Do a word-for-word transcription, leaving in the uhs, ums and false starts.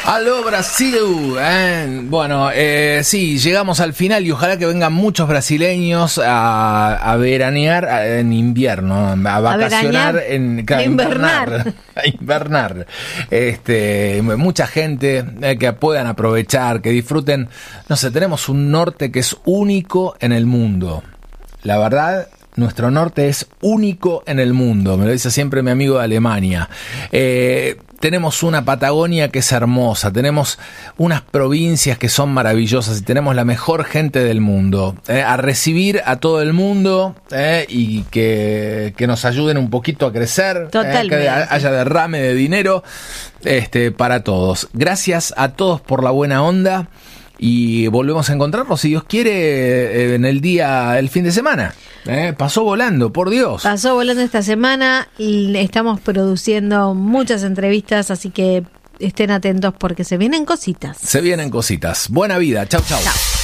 Aló Brasil, eh. Bueno, eh, sí, llegamos al final y ojalá que vengan muchos brasileños a, a veranear en invierno, a vacacionar, a en, a invernar, a invernar. Este, mucha gente eh, que puedan aprovechar, que disfruten. No sé, tenemos un norte que es único en el mundo. La verdad, nuestro norte es único en el mundo, me lo dice siempre mi amigo de Alemania. Eh, tenemos una Patagonia que es hermosa, tenemos unas provincias que son maravillosas y tenemos la mejor gente del mundo. Eh, a recibir a todo el mundo eh, y que, que nos ayuden un poquito a crecer, eh, que haya derrame de dinero este, para todos. Gracias a todos por la buena onda. Y volvemos a encontrarnos, si Dios quiere, en el día, el fin de semana. ¿Eh? Pasó volando, por Dios. Pasó volando esta semana. Estamos produciendo muchas entrevistas, así que estén atentos porque se vienen cositas. Se vienen cositas. Buena vida. Chau, chau. Chau.